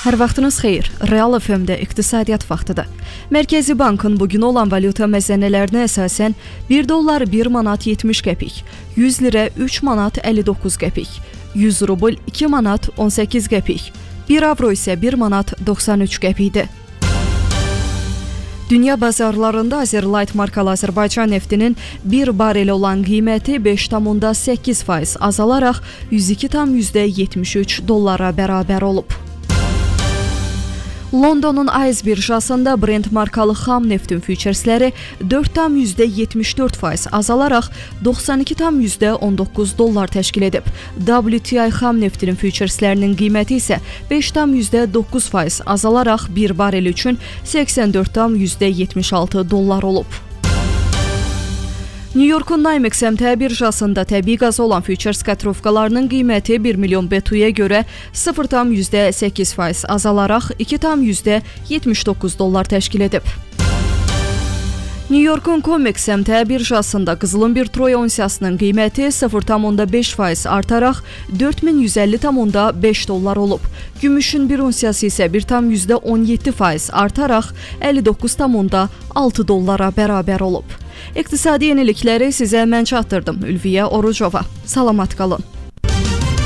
Hər vaxtınız xeyir. Real FM-də iqtisadiyyat vaxtıdır. Mərkəzi Bankın bugün olan valyuta məzənələrinə əsasən 1 dollar 1 manat 70 qəpik, 100 lirə 3 manat 59 qəpik, 100 rubl 2 manat 18 qəpik, 1 avro isə 1 manat 93 qəpikdir. Dünya bazarlarında Azerlight markalı Azərbaycan neftinin 1 barel olan qiyməti 5,8% azalaraq 102,73 dollara bərabər olub. Londonun AES birjasında Brent markalı xam neftin füçersləri 4,74% azalaraq 92,19 dollar təşkil edib. WTI xam neftinin füçerslərinin qiyməti isə 5,9% azalaraq 1 barel üçün 84,76 dollar olub. New Yorkun NYMEX əmtia birjasında təbii qaz olan füçers katrovkalarının qiyməti 1 milyon BTU-ya görə 0,8% azalaraq 2,79 dollar təşkil edib. New Yorkun COMEX əmtia birjasında qızılın bir troy onsiyasının qiyməti 0,5% artaraq 4150,5 dollar olub. Gümüşün bir onsiyası isə 1,17% artaraq 59,6 dollara bərabər olub. İqtisadi yenilikləri sizə mən çatdırdım. Ülviyə Orucova. Salamat qalın.